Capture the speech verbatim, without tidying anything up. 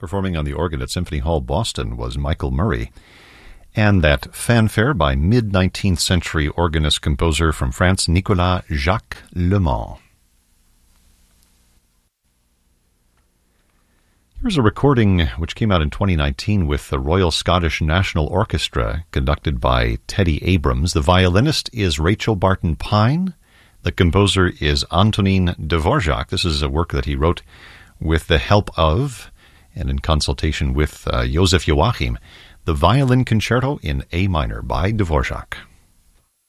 Performing on the organ at Symphony Hall, Boston, was Michael Murray. And that fanfare by mid-nineteenth century organist-composer from France, Nicolas Jacques Lemans. Here's a recording which came out in twenty nineteen with the Royal Scottish National Orchestra, conducted by Teddy Abrams. The violinist is Rachel Barton Pine. The composer is Antonin Dvorak. This is a work that he wrote with the help of and in consultation with uh, Joseph Joachim, the Violin Concerto in A minor by Dvorak.